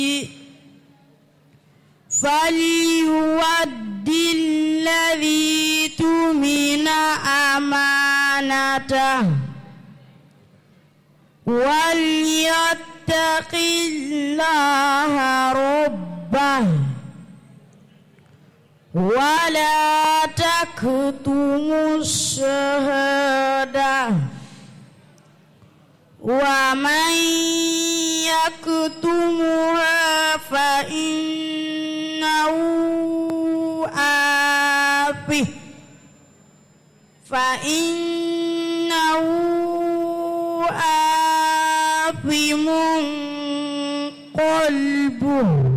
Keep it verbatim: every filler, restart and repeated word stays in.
falyuwaddi alladhi tumina amanatah wal yattaqillaha rabbah wala taktumus syahadah wa man yaktumuha fa innahu afih fa innahu afimun qalbuh